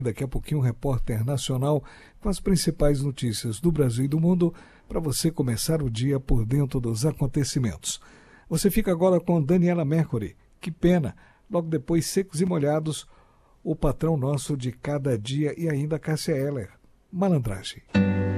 Daqui a pouquinho, um repórter nacional com as principais notícias do Brasil e do mundo para você começar o dia por dentro dos acontecimentos. Você fica agora com Daniela Mercury. Que pena, logo depois Secos e Molhados, o patrão nosso de cada dia e ainda Cássia Eller. Malandragem.